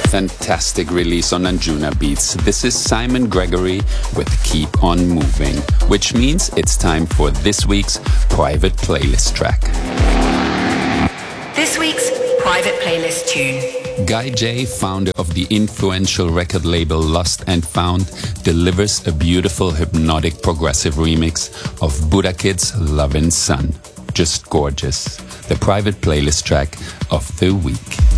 fantastic release on Anjuna Beats. This is Simon Gregory with Keep On Moving, which means it's time for this week's private playlist track. This week's private playlist tune. Guy J, founder of the influential record label Lost and Found, delivers a beautiful hypnotic progressive remix of Buddha Kid's Lovin' Son. Just gorgeous. The private playlist track of the week.